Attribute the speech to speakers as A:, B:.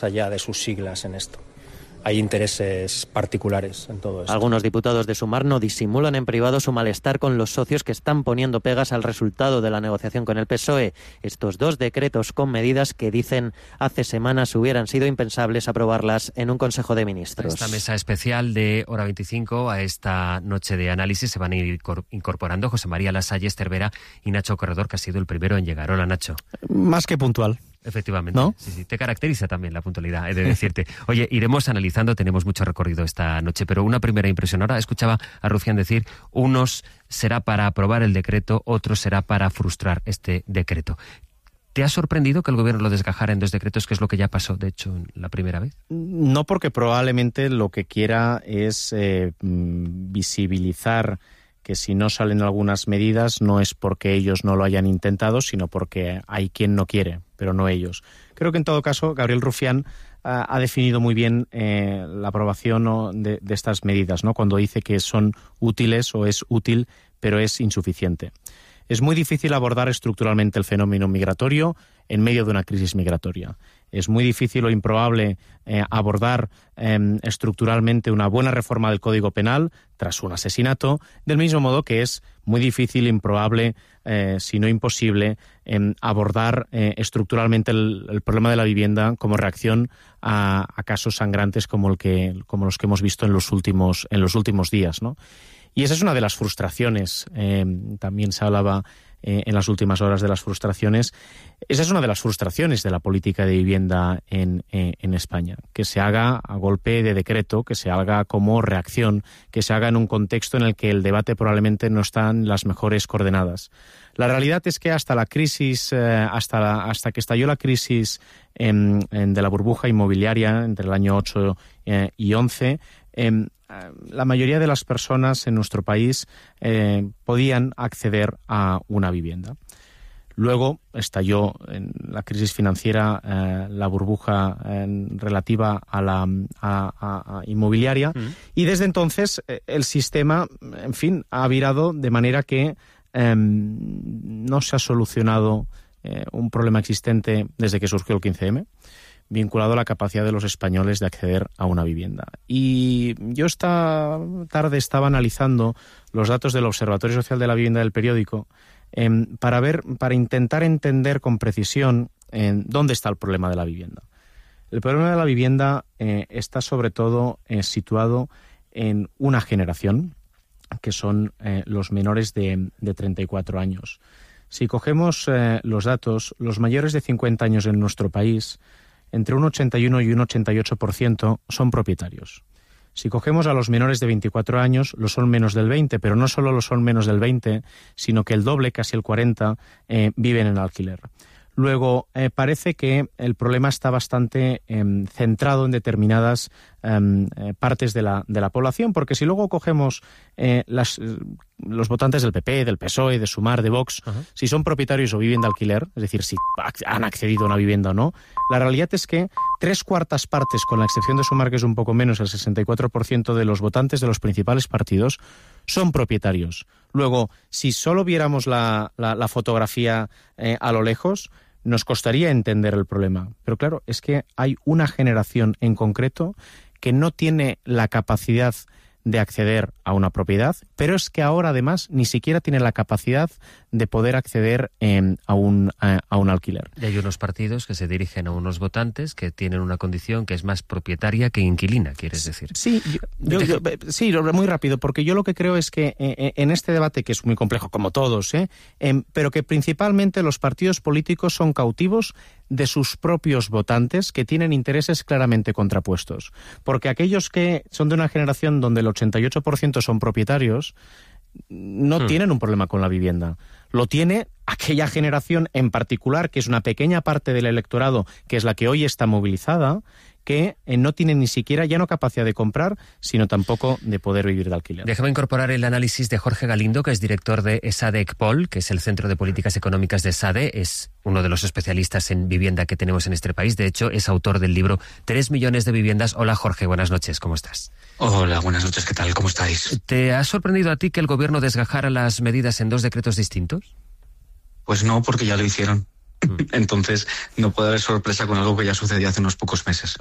A: allá de sus siglas en esto. Hay intereses particulares en todo esto.
B: Algunos diputados de Sumar no disimulan en privado su malestar con los socios que están poniendo pegas al resultado de la negociación con el PSOE. Estos dos decretos con medidas que dicen hace semanas hubieran sido impensables aprobarlas en un Consejo de Ministros.
C: Esta mesa especial de Hora 25 a esta noche de análisis se van a ir incorporando José María Lasalle, Esther Vera y Nacho Corredor, que ha sido el primero en llegar. Hola, Nacho.
D: Más que puntual.
C: Efectivamente,
D: ¿no?
C: Sí, te caracteriza también la puntualidad, he de decirte. Oye, iremos analizando, tenemos mucho recorrido esta noche, pero una primera impresión. Ahora escuchaba a Rufián decir, unos será para aprobar el decreto, otros será para frustrar este decreto. ¿Te ha sorprendido que el gobierno lo desgajara en dos decretos, que es lo que ya pasó, de hecho, la primera vez?
D: No, porque probablemente lo que quiera es visibilizar que si no salen algunas medidas no es porque ellos no lo hayan intentado, sino porque hay quien no quiere, pero no ellos. Creo que en todo caso Gabriel Rufián ha definido muy bien la aprobación de estas medidas, ¿no? Cuando dice que son útiles o es útil, pero es insuficiente. Es muy difícil abordar estructuralmente el fenómeno migratorio en medio de una crisis migratoria. Es muy difícil o improbable abordar estructuralmente una buena reforma del Código Penal tras un asesinato, del mismo modo que es muy difícil, improbable, si no imposible, abordar estructuralmente el problema de la vivienda como reacción a casos sangrantes como los que hemos visto en los últimos días, ¿no? Y esa es una de las frustraciones, también se hablaba en las últimas horas de las frustraciones. Esa es una de las frustraciones de la política de vivienda en España, que se haga a golpe de decreto, que se haga como reacción, que se haga en un contexto en el que el debate probablemente no está en las mejores coordenadas. La realidad es que hasta la crisis, hasta que estalló la crisis de la burbuja inmobiliaria entre el año 8 y 11, la mayoría de las personas en nuestro país podían acceder a una vivienda. Luego estalló en la crisis financiera la burbuja relativa a la inmobiliaria y desde entonces el sistema, en fin, ha virado de manera que no se ha solucionado un problema existente desde que surgió el 15M. Vinculado a la capacidad de los españoles de acceder a una vivienda. Y yo esta tarde estaba analizando los datos del Observatorio Social de la Vivienda del periódico para intentar entender con precisión dónde está el problema de la vivienda. El problema de la vivienda está sobre todo situado en una generación, que son los menores de 34 años. Si cogemos los datos, los mayores de 50 años en nuestro país, entre un 81 y un 88% son propietarios. Si cogemos a los menores de 24 años, lo son menos del 20%, pero no solo lo son menos del 20%, sino que el doble, casi el 40%, viven en alquiler. Luego, parece que el problema está bastante centrado en determinadas partes de la población, porque si luego cogemos los votantes del PP, del PSOE, de Sumar, de Vox, si son propietarios o viven de alquiler, es decir, si han accedido a una vivienda o no, la realidad es que 3/4 partes, con la excepción de Sumar, que es un poco menos, el 64% de los votantes de los principales partidos, son propietarios. Luego, si solo viéramos la fotografía a lo lejos, nos costaría entender el problema. Pero claro, es que hay una generación en concreto que no tiene la capacidad de acceder a una propiedad, pero es que ahora además ni siquiera tiene la capacidad de poder acceder a un alquiler.
C: Y hay unos partidos que se dirigen a unos votantes que tienen una condición que es más propietaria que inquilina, ¿quieres decir?
D: Sí, sí, muy rápido, porque yo lo que creo es que en este debate, que es muy complejo como todos, pero que principalmente los partidos políticos son cautivos de sus propios votantes que tienen intereses claramente contrapuestos. Porque aquellos que son de una generación donde el 88% son propietarios no tienen un problema con la vivienda. Lo tiene aquella generación en particular, que es una pequeña parte del electorado, que es la que hoy está movilizada, que no tiene ni siquiera ya no capacidad de comprar, sino tampoco de poder vivir de alquiler.
C: Déjame incorporar el análisis de Jorge Galindo, que es director de ESADE-ECPOL, que es el Centro de Políticas Económicas de ESADE. Es uno de los especialistas en vivienda que tenemos en este país. De hecho, es autor del libro 3 millones de viviendas. Hola, Jorge, buenas noches, ¿cómo estás?
E: Hola, buenas noches, ¿qué tal? ¿Cómo estáis?
C: ¿Te ha sorprendido a ti que el gobierno desgajara las medidas en dos decretos distintos?
E: Pues no, porque ya lo hicieron. Entonces no puede haber sorpresa con algo que ya sucedió hace unos pocos meses.